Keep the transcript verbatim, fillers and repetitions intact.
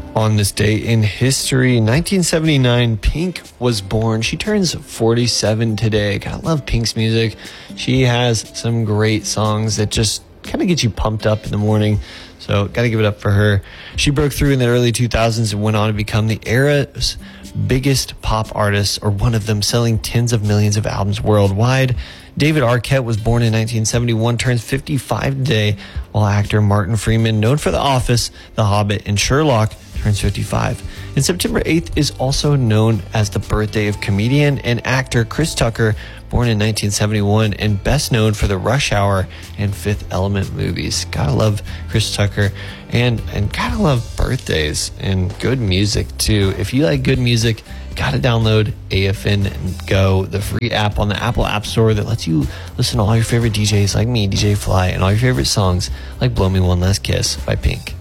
On this day in history, nineteen seventy-nine, Pink was born. She turns forty-seven today. Gotta love Pink's music. She has some great songs that just kind of get you pumped up in the morning. So gotta give it up for her. She broke through in the early two thousands and went on to become the era's biggest pop artist, or one of them, selling tens of millions of albums worldwide. David Arquette was born in nineteen seventy-one, turns fifty-five today, while actor Martin Freeman, known for The Office, The Hobbit, and Sherlock, turns fifty-five. And September eighth is also known as the birthday of comedian and actor Chris Tucker, born in nineteen seventy-one and best known for the Rush Hour and Fifth Element movies. Gotta love Chris Tucker, and and gotta love birthdays and good music too. If you like good music, gotta download A F N Go, the free app on the Apple App Store that lets you listen to all your favorite D Js like me, D J Fly, and all your favorite songs like Blow Me One Last Kiss by Pink.